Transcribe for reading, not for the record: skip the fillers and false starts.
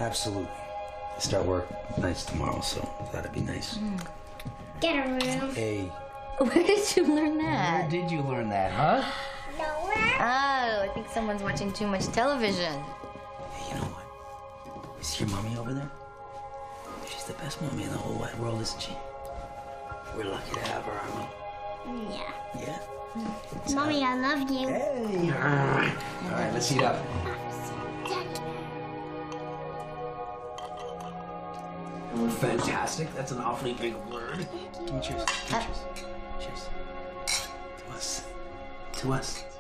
Absolutely. I start work nights tomorrow, so that'd be nice. Get a room. Hey. Where did you learn that? Where did you learn that, huh? Nowhere. Oh, I think someone's watching too much television. Hey, you know what? You see your mommy over there? She's the best mommy in the whole wide world, isn't she? We're lucky to have her, aren't we? Yeah. Yeah? Mommy, I love you. Hey! All right, let's eat up. Fantastic. That's an awfully big word. Give me cheers. Give me cheers. Cheers. To us. To us.